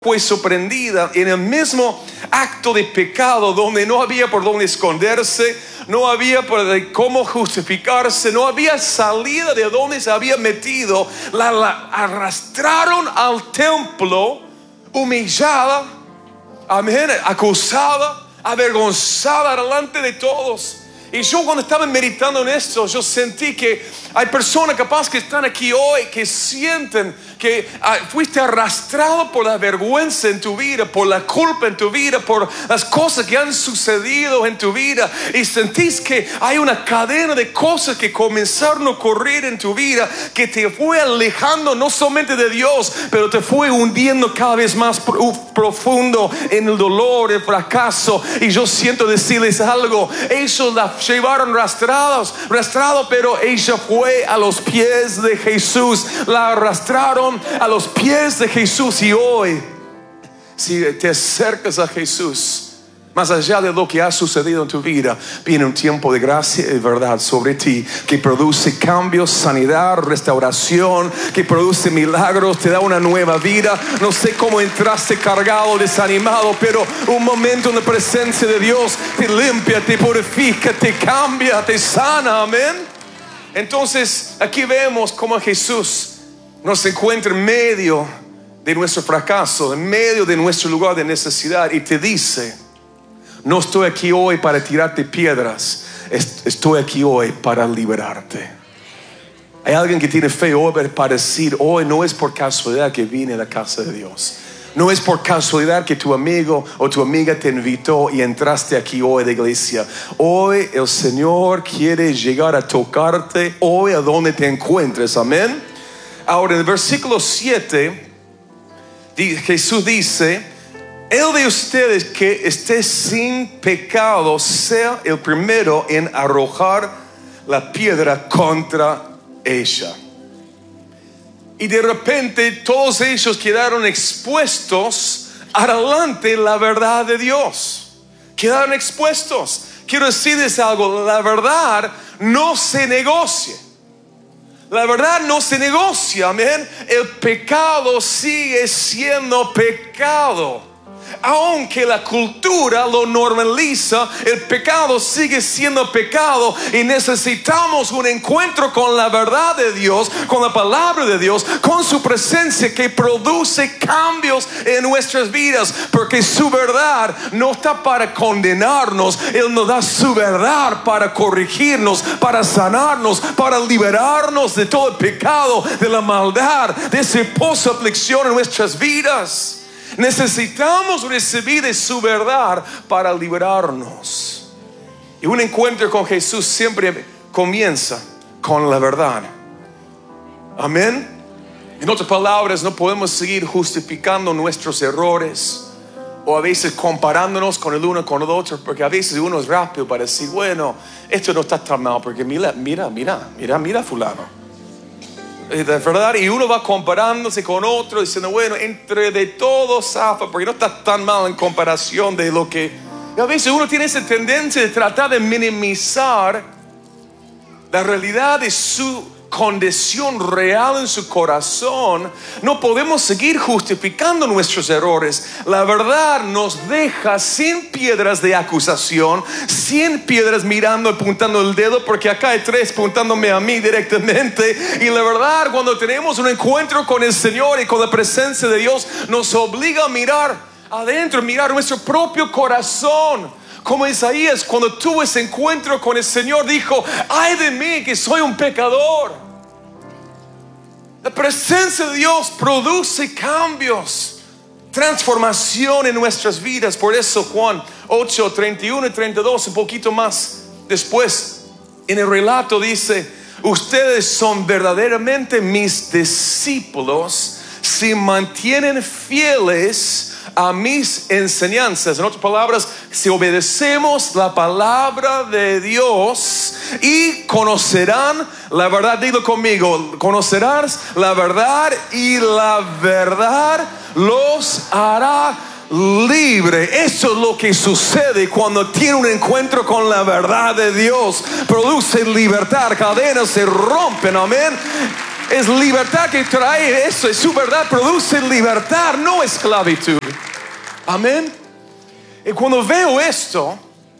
fue sorprendida en el mismo acto de pecado donde no había por dónde esconderse, no había por cómo justificarse, no había salida de donde se había metido. La arrastraron al templo, humillada, amén, acusada, avergonzada delante de todos. Y yo cuando estaba meditando en esto, yo sentí que hay personas capaz que están aquí hoy que sienten que fuiste arrastrado por la vergüenza en tu vida, por la culpa en tu vida, por las cosas que han sucedido en tu vida, y sentís que hay una cadena de cosas que comenzaron a ocurrir en tu vida que te fue alejando no solamente de Dios, pero te fue hundiendo cada vez más profundo en el dolor, el fracaso. Y yo siento decirles algo: ellos la llevaron arrastrado, pero ella fue a los pies de Jesús, la arrastraron a los pies de Jesús. Y hoy, si te acercas a Jesús, más allá de lo que ha sucedido en tu vida, viene un tiempo de gracia y verdad sobre ti, que produce cambios, sanidad, restauración, que produce milagros, te da una nueva vida. No sé cómo entraste cargado, desanimado, pero un momento en la presencia de Dios te limpia, te purifica, te cambia, te sana, amén. Entonces aquí vemos cómo Jesús nos encuentra en medio de nuestro fracaso, en medio de nuestro lugar de necesidad, y te dice: no estoy aquí hoy para tirarte piedras, estoy aquí hoy para liberarte. Hay alguien que tiene fe hoy para decir: hoy no es por casualidad que vine a la casa de Dios. No es por casualidad que tu amigo o tu amiga te invitó y entraste aquí hoy de iglesia. Hoy el Señor quiere llegar a tocarte hoy a donde te encuentres, amén. Ahora en el versículo 7 Jesús dice: el de ustedes que esté sin pecado sea el primero en arrojar la piedra contra ella. Y de repente todos ellos quedaron expuestos adelante la verdad de Dios. Quedaron expuestos. Quiero decirles algo: la verdad no se negocia. La verdad no se negocia, amén. El pecado sigue siendo pecado. Aunque la cultura lo normaliza, el pecado sigue siendo pecado, y necesitamos un encuentro con la verdad de Dios, con la palabra de Dios, con su presencia que produce cambios en nuestras vidas, porque su verdad no está para condenarnos. Él nos da su verdad para corregirnos, para sanarnos, para liberarnos de todo el pecado, de la maldad, de esa pozo aflicción en nuestras vidas. Necesitamos recibir de su verdad para liberarnos. Y un encuentro con Jesús siempre comienza con la verdad. Amén. En otras palabras, no podemos seguir justificando nuestros errores, o a veces comparándonos con el uno con el otro, porque a veces uno es rápido para decir: bueno, esto no está tan mal porque mira fulano. De verdad, y uno va comparándose con otro, diciendo: bueno, entre de todos zafa, porque no está tan mal en comparación de lo que... Y a veces uno tiene esa tendencia de tratar de minimizar la realidad de su condición real en su corazón. No podemos seguir justificando nuestros errores. La verdad nos deja sin piedras de acusación, sin piedras mirando, apuntando el dedo, porque acá hay 3 apuntándome a mí directamente. Y la verdad, cuando tenemos un encuentro con el Señor y con la presencia de Dios, nos obliga a mirar adentro, mirar nuestro propio corazón. Como Isaías, cuando tuvo ese encuentro con el Señor, dijo: ay de mí que soy un pecador. La presencia de Dios produce cambios, transformación en nuestras vidas. Por eso Juan 8, 31 y 32, un poquito más después, en el relato dice: ustedes son verdaderamente mis discípulos si mantienen fieles a mis enseñanzas. En otras palabras, si obedecemos la palabra de Dios, y conocerán la verdad. Dilo conmigo: conocerás la verdad, y la verdad los hará libre. Eso es lo que sucede cuando tiene un encuentro con la verdad de Dios. Produce libertad, cadenas se rompen, amén. Es libertad que trae eso. Y su verdad produce libertad, no esclavitud. Amén. Y cuando veo esto,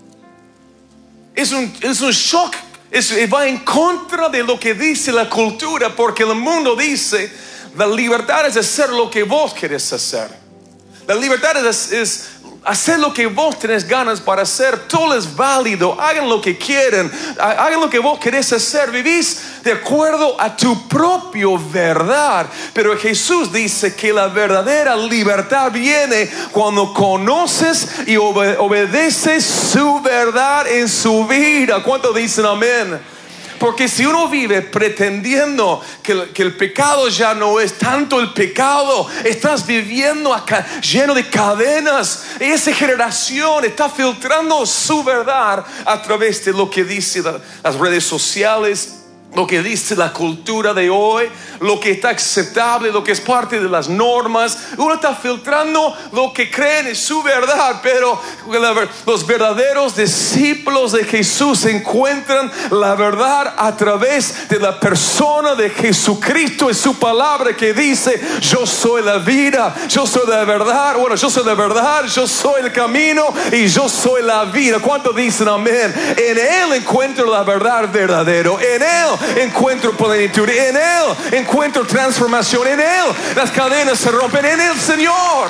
es un shock. Va en contra de lo que dice la cultura, porque el mundo dice la libertad es hacer lo que vos querés hacer. La libertad es hacer lo que vos tenés ganas para hacer. Todo es válido. Hagan lo que quieren. Hagan lo que vos querés hacer. Vivís de acuerdo a tu propia verdad. Pero Jesús dice que la verdadera libertad viene cuando conoces y obedeces su verdad en su vida. ¿Cuántos dicen amén? Porque si uno vive pretendiendo que el pecado ya no es tanto el pecado, estás viviendo acá lleno de cadenas. Y esa generación está filtrando su verdad a través de lo que dicen las redes sociales, lo que dice la cultura de hoy, lo que está aceptable, lo que es parte de las normas. Uno está filtrando lo que creen en su verdad, pero los verdaderos discípulos de Jesús encuentran la verdad a través de la persona de Jesucristo y su palabra que dice: yo soy la vida, yo soy la verdad. Bueno, yo soy la verdad, yo soy el camino y yo soy la vida. ¿Cuántos dicen amén? En Él encuentro la verdad verdadera. En Él encuentro plenitud, en Él encuentro transformación, en Él las cadenas se rompen, en el Señor.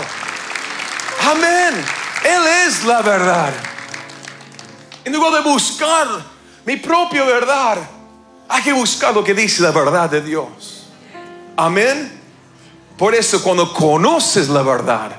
Amén. Él es la verdad. En lugar de buscar mi propia verdad, hay que buscar lo que dice la verdad de Dios. Amén. Por eso cuando conoces la verdad,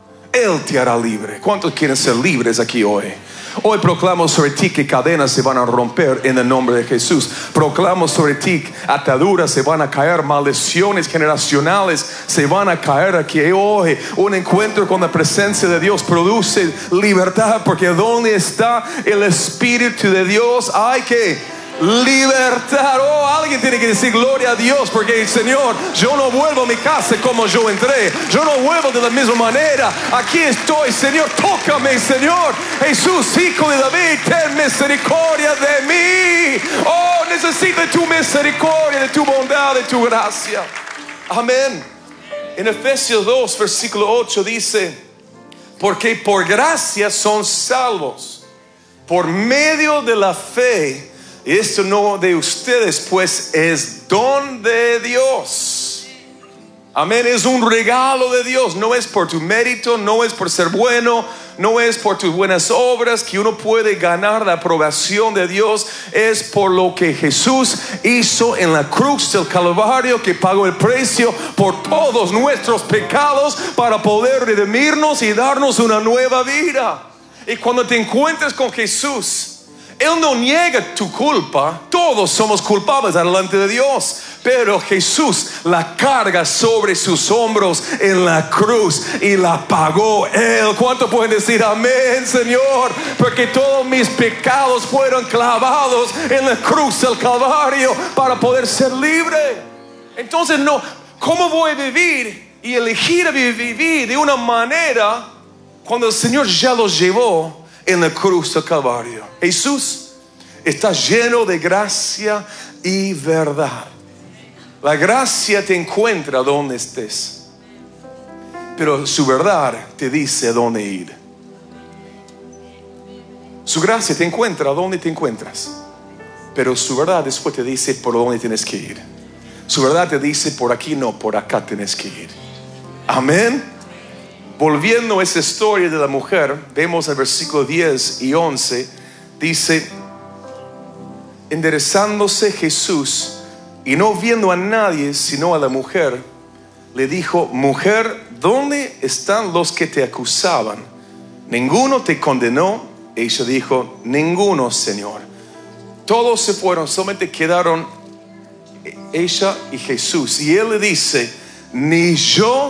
Él te hará libre. ¿Cuántos quieren ser libres aquí hoy? Hoy proclamo sobre ti que cadenas se van a romper en el nombre de Jesús. Proclamo sobre ti ataduras se van a caer, maldiciones generacionales se van a caer aquí hoy. Un encuentro con la presencia de Dios produce libertad, porque donde está el Espíritu de Dios hay que libertad. Oh, alguien tiene que decir gloria a Dios, porque Señor, yo no vuelvo a mi casa como yo entré. Yo no vuelvo de la misma manera. Aquí estoy, Señor, tócame, Señor. Jesús, hijo de David, ten misericordia de mí. Oh, necesito tu misericordia, de tu bondad, de tu gracia. Amén. En Efesios 2 versículo 8 dice: porque por gracia son salvos por medio de la fe. Esto no de ustedes, pues es don de Dios. Amén. Es un regalo de Dios. No es por tu mérito, no es por ser bueno, no es por tus buenas obras que uno puede ganar la aprobación de Dios. Es por lo que Jesús hizo en la cruz del Calvario, que pagó el precio por todos nuestros pecados para poder redimirnos y darnos una nueva vida. Y cuando te encuentres con Jesús, Él no niega tu culpa. Todos somos culpables delante de Dios, pero Jesús la carga sobre sus hombros en la cruz y la pagó Él. ¿Cuánto pueden decir amén, Señor? Porque todos mis pecados fueron clavados en la cruz del Calvario para poder ser libre. Entonces, no, ¿cómo voy a vivir y elegir a vivir de una manera cuando el Señor ya los llevó en la cruz del Calvario? Jesús está lleno de gracia y verdad. La gracia te encuentra donde estés, pero su verdad te dice a dónde ir. Su gracia te encuentra donde te encuentras, pero su verdad después te dice por dónde tienes que ir. Su verdad te dice por aquí no, por acá tienes que ir. Amén. Volviendo a esa historia de la mujer, vemos el versículo 10 y 11. Dice: enderezándose Jesús y no viendo a nadie sino a la mujer, le dijo: mujer, ¿dónde están los que te acusaban? ¿Ninguno te condenó? Ella dijo: ninguno, Señor. Todos se fueron, solamente quedaron ella y Jesús. Y él le dice: ni yo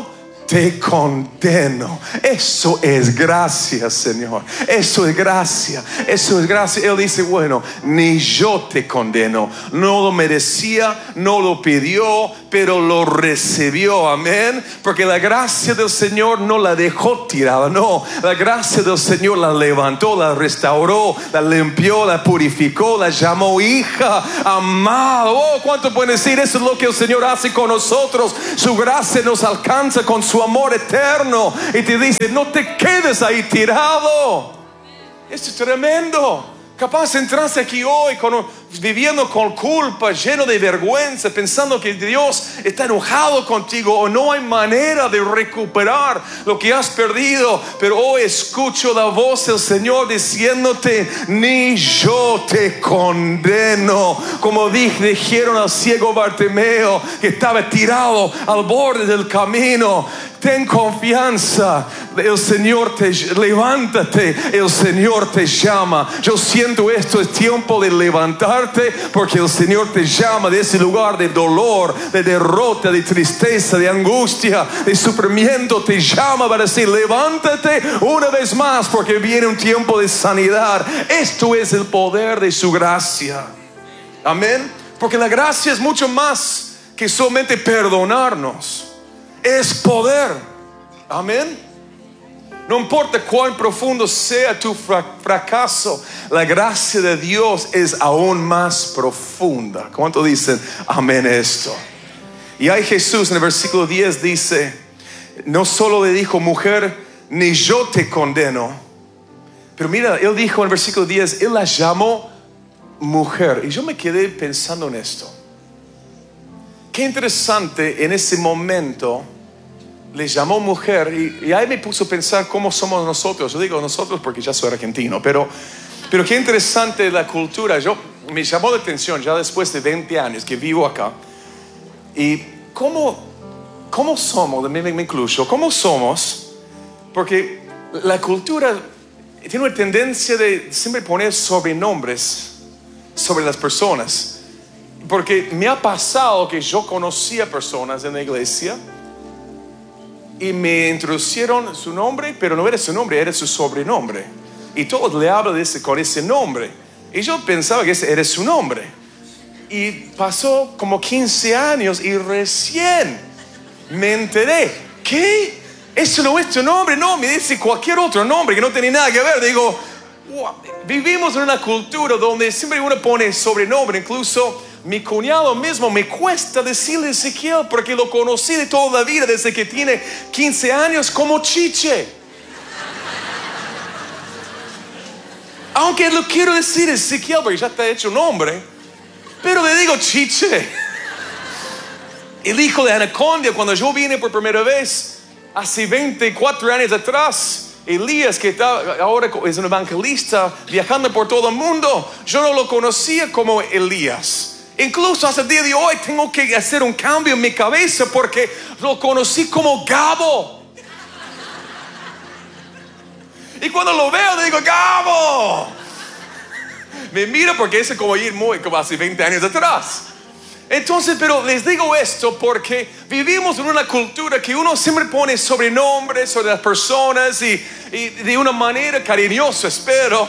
te condeno. Eso es gracia, Señor. Eso es gracia. Eso es gracia. Él dice, bueno, ni yo te condeno. No lo merecía, no lo pidió, pero lo recibió. Amén. Porque la gracia del Señor no la dejó tirada. No, la gracia del Señor la levantó, la restauró, la limpió, la purificó, la llamó hija amada. Oh, ¿cuánto pueden decir? Eso es lo que el Señor hace con nosotros. Su gracia nos alcanza con su amor eterno y te dice, no te quedes ahí tirado. Esto es tremendo. Capaz entraste aquí hoy viviendo con culpa, lleno de vergüenza, pensando que Dios está enojado contigo o no hay manera de recuperar lo que has perdido. Pero hoy escucho la voz del Señor diciéndote, ni yo te condeno. Como dijeron al ciego Bartimeo que estaba tirado al borde del camino. Ten confianza, el Señor levántate, el Señor te llama. Yo siento esto, es tiempo de levantarte, porque el Señor te llama de ese lugar de dolor, de derrota, de tristeza, de angustia, de sufrimiento. Te llama para decir, levántate una vez más, porque viene un tiempo de sanidad. Esto es el poder de su gracia. Amén. Porque la gracia es mucho más que solamente perdonarnos. Es poder. Amén. No importa cuán profundo sea tu fracaso, la gracia de Dios es aún más profunda. ¿Cuánto dicen amén a esto? Y ahí Jesús en el versículo 10 dice, no solo le dijo, mujer, ni yo te condeno. Pero mira, él dijo en el versículo 10, él la llamó mujer. Y yo me quedé pensando en esto. Qué interesante, en ese momento le llamó mujer y ahí me puso a pensar cómo somos nosotros. Yo digo nosotros porque ya soy argentino, pero qué interesante la cultura. Me llamó la atención ya después de 20 años que vivo acá. Y cómo somos, me incluyo, cómo somos, porque la cultura tiene una tendencia de siempre poner sobrenombres sobre las personas. Porque me ha pasado que yo conocía personas en la iglesia y me introducieron su nombre, pero no era su nombre, era su sobrenombre. Y todos le hablan con ese nombre. Y yo pensaba que ese era su nombre. Y pasó como 15 años y recién me enteré. ¿Qué? ¿Eso no es tu nombre? No, me dice cualquier otro nombre que no tiene nada que ver. Digo, wow. Vivimos en una cultura donde siempre uno pone sobrenombre. Incluso mi cuñado mismo me cuesta decirle Ezequiel porque lo conocí de toda la vida desde que tiene 15 años como Chiche. Aunque lo quiero decir Ezequiel porque ya está hecho nombre, pero le digo Chiche. El hijo de Anacondia, cuando yo vine por primera vez hace 24 años atrás, Elías, que ahora es un evangelista viajando por todo el mundo, yo no lo conocía como Elías. Incluso hasta el día de hoy tengo que hacer un cambio en mi cabeza porque lo conocí como Gabo. Y cuando lo veo digo, Gabo. Me mira porque es como hace 20 años atrás. Entonces, pero les digo esto porque vivimos en una cultura que uno siempre pone sobrenombres sobre las personas y de una manera cariñosa, espero.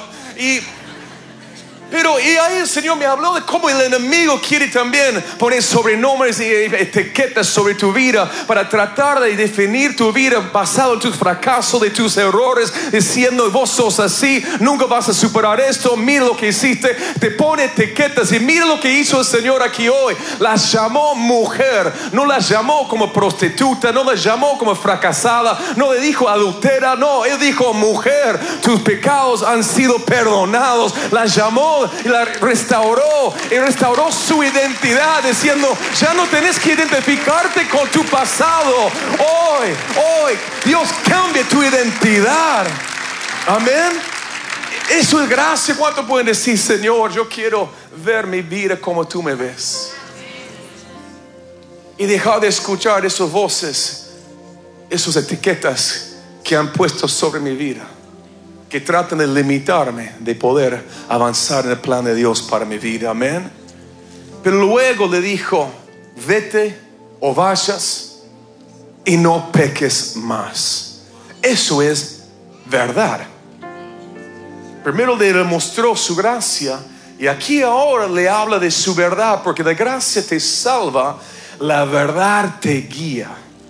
Pero ahí el Señor me habló de cómo el enemigo quiere también poner sobrenombres y etiquetas sobre tu vida para tratar de definir tu vida basado en tus fracasos, de tus errores, diciendo vos sos así, nunca vas a superar esto, mira lo que hiciste, te pone etiquetas y mira lo que hizo el Señor aquí hoy. Las llamó mujer, no las llamó como prostituta, no las llamó como fracasada, no le dijo adultera, no, Él dijo mujer, tus pecados han sido perdonados. Las llamó y la restauró y restauró su identidad diciendo ya no tenés que identificarte con tu pasado. Hoy Dios cambia tu identidad. Amén. Eso es gracia. ¿Cuánto pueden decir, Señor, yo quiero ver mi vida como tú me ves? Y dejar de escuchar esas voces, esas etiquetas que han puesto sobre mi vida, que tratan de limitarme de poder avanzar en el plan de Dios para mi vida. Amén. Pero luego le dijo, vete o vayas y no peques más. Eso es verdad. Primero le demostró su gracia y aquí ahora le habla de su verdad, porque la gracia te salva, la verdad te guía.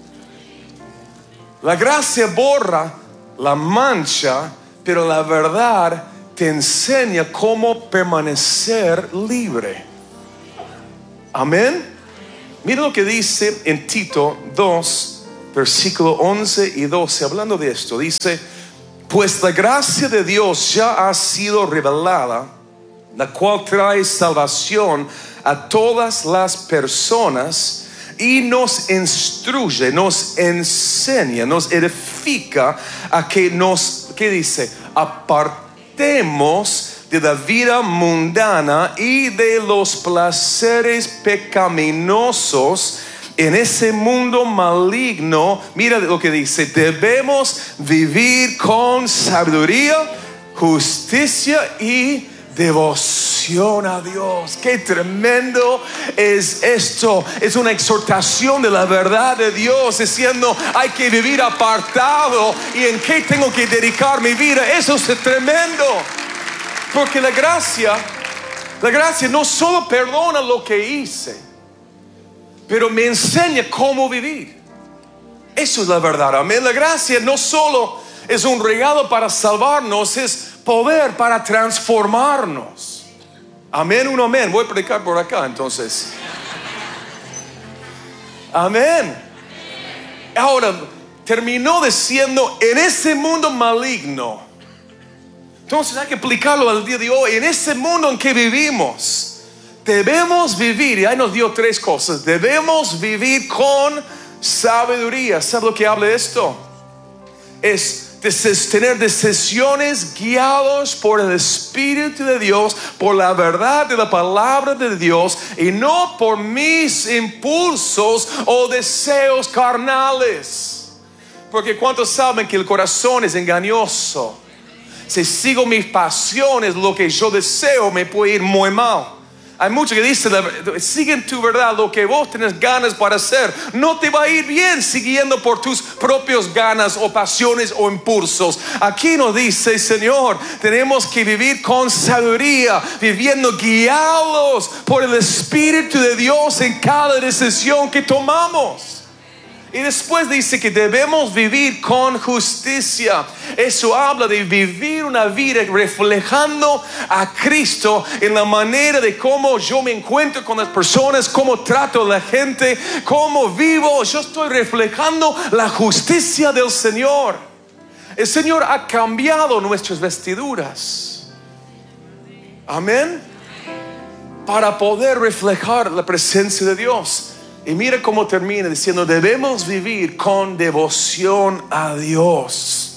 La gracia borra la mancha, pero la verdad te enseña cómo permanecer libre. Amén. Mira lo que dice en Tito 2, versículo 11 y 12, hablando de esto. Dice: pues la gracia de Dios ya ha sido revelada, la cual trae salvación a todas las personas y nos instruye, nos enseña, nos edifica a que nos, ¿qué dice? Apartemos de la vida mundana y de los placeres pecaminosos en ese mundo maligno. Mira lo que dice: debemos vivir con sabiduría, justicia y devoción a Dios. Qué tremendo es esto. Es una exhortación de la verdad de Dios, diciendo hay que vivir apartado. ¿Y en qué tengo que dedicar mi vida? Eso es tremendo, porque la gracia no solo perdona lo que hice, pero me enseña cómo vivir. Eso es la verdad, amén. La gracia no solo es un regalo para salvarnos, es poder para transformarnos. Amén, un amén. Voy a predicar por acá entonces. Amén. Ahora, terminó diciendo: en ese mundo maligno. Entonces hay que aplicarlo al día de hoy. En ese mundo en que vivimos, debemos vivir, y ahí nos dio tres cosas. Debemos vivir con sabiduría. ¿Sabe lo que habla de esto? Es tener decisiones guiados por el Espíritu de Dios, por la verdad de la palabra de Dios, y no por mis impulsos o deseos carnales. Porque ¿cuántos saben que el corazón es engañoso? Si sigo mis pasiones, lo que yo deseo, me puede ir muy mal. Hay muchos que dicen: sigue en tu verdad lo que vos tenés ganas para hacer. No te va a ir bien siguiendo por tus propios ganas o pasiones o impulsos. Aquí nos dice: Señor, tenemos que vivir con sabiduría, viviendo guiados por el Espíritu de Dios en cada decisión que tomamos. Y después dice que debemos vivir con justicia. Eso habla de vivir una vida reflejando a Cristo en la manera de cómo yo me encuentro con las personas, cómo trato a la gente, cómo vivo. Yo estoy reflejando la justicia del Señor. El Señor ha cambiado nuestras vestiduras. Amén. Para poder reflejar la presencia de Dios. Y mira cómo termina diciendo: debemos vivir con devoción a Dios.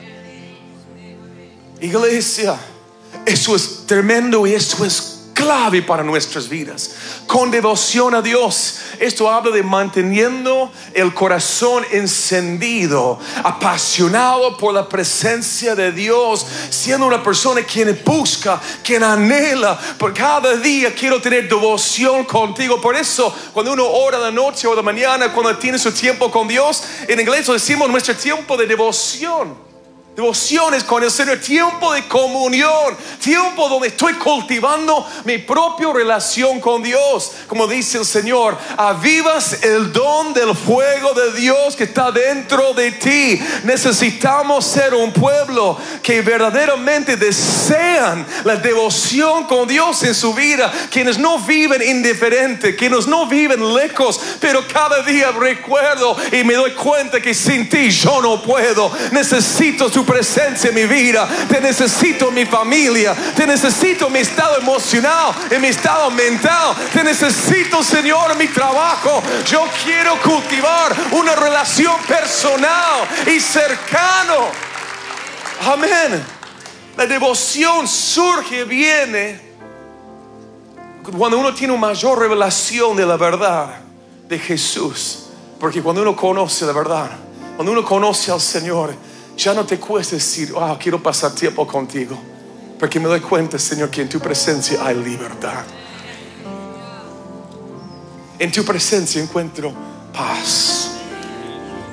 Iglesia, eso es tremendo y eso es clave para nuestras vidas. Con devoción a Dios. Esto habla de manteniendo el corazón encendido, apasionado por la presencia de Dios, siendo una persona quien busca, quien anhela. Por cada día quiero tener devoción contigo. Por eso cuando uno ora de la noche o de mañana, cuando tiene su tiempo con Dios, en inglés lo decimos nuestro tiempo de devoción. Devociones con el Señor, tiempo de comunión, tiempo donde estoy cultivando mi propia relación con Dios. Como dice el Señor: avivas el don del fuego de Dios que está dentro de ti. Necesitamos ser un pueblo que verdaderamente desean la devoción con Dios en su vida. Quienes no viven indiferente, quienes no viven lejos, pero cada día recuerdo y me doy cuenta que sin ti yo no puedo. Necesito tu presencia en mi vida. Te necesito en mi familia. Te necesito en mi estado emocional, en mi estado mental. Te necesito, Señor, en mi trabajo. Yo quiero cultivar una relación personal y cercano. Amén. La devoción surge, viene cuando uno tiene una mayor revelación de la verdad de Jesús. Porque cuando uno conoce la verdad, cuando uno conoce al Señor, ya no te cuesta decir: quiero pasar tiempo contigo, porque me doy cuenta, Señor, que en tu presencia hay libertad. En tu presencia encuentro paz.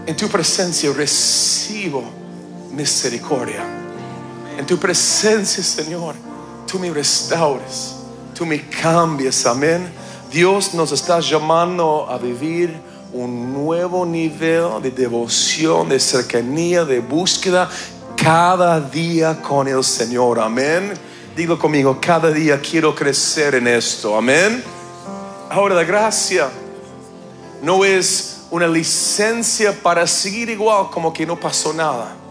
En tu presencia recibo misericordia. En tu presencia, Señor, tú me restaures, tú me cambias. Amén. Dios nos está llamando a vivir un nuevo nivel de devoción, de cercanía, de búsqueda cada día con el Señor. Amén. Digo conmigo, cada día quiero crecer en esto. Amén. Ahora, la gracia no es una licencia para seguir igual como que no pasó nada.